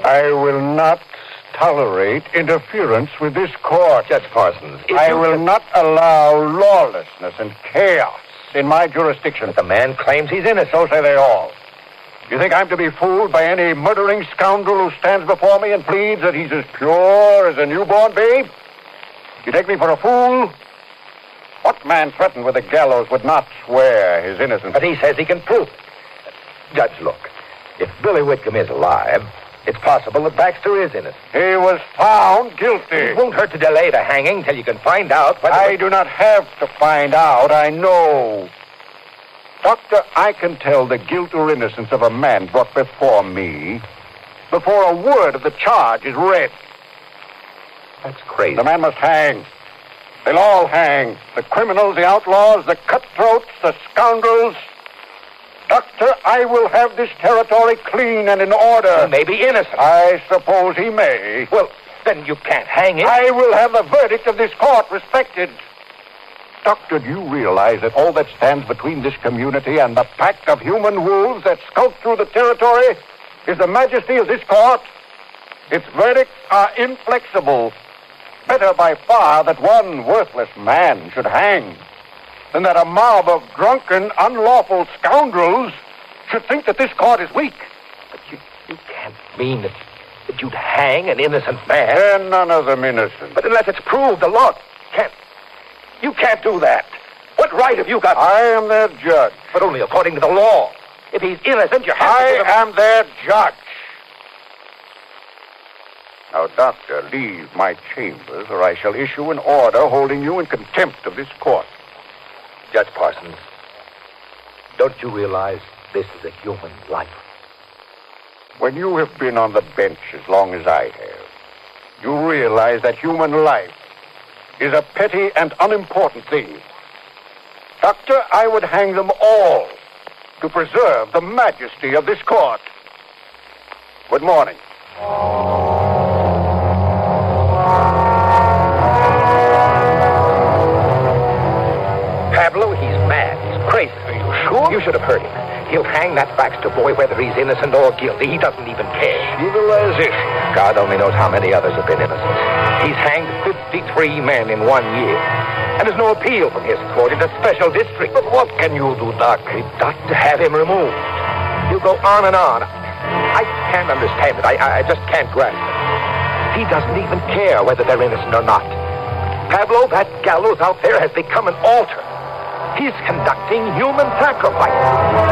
I will not tolerate interference with this court. Judge Parsons, I will not allow lawlessness and chaos in my jurisdiction. But the man claims he's innocent. So say they all. You think I'm to be fooled by any murdering scoundrel who stands before me and pleads that he's as pure as a newborn babe? You take me for a fool? What man threatened with the gallows would not swear his innocence? But he says he can prove it. Judge, look. If Billy Whitcomb is alive, it's possible that Baxter is innocent. He was found guilty. It won't hurt to delay the hanging till you can find out whether... I do not have to find out. I know. Doctor, I can tell the guilt or innocence of a man brought before me before a word of the charge is read. That's crazy. The man must hang. They'll all hang. The criminals, the outlaws, the cutthroats, the scoundrels. Doctor, I will have this territory clean and in order. He may be innocent. I suppose he may. Well, then you can't hang him. I will have the verdict of this court respected. Doctor, do you realize that all that stands between this community and the pack of human wolves that skulk through the territory is the majesty of this court? Its verdicts are inflexible. Better by far that one worthless man should hang than that a mob of drunken, unlawful scoundrels should think that this court is weak. But you can't mean that you'd hang an innocent man. And none of them innocent. But unless it's proved, the law can't... You can't do that. What right have you got? I am their judge. But only according to the law. If he's innocent, you have to give him... I am their judge. Now, Doctor, leave my chambers, or I shall issue an order holding you in contempt of this court. Judge Parsons, don't you realize this is a human life? When you have been on the bench as long as I have, you realize that human life is a petty and unimportant thing. Doctor, I would hang them all to preserve the majesty of this court. Good morning. Pablo, he's mad. He's crazy. Are you sure? You should have heard him. He'll hang that Baxter boy whether he's innocent or guilty. He doesn't even care. Civilization. God only knows how many others have been innocent. He's hanged 53 men in 1 year. And there's no appeal from his court. It's a special district. But what can you do, Doc? We've got to have him removed. He'll go on and on. I can't understand it. I just can't grasp it. He doesn't even care whether they're innocent or not. Pablo, that gallows out there has become an altar. He's conducting human sacrifice.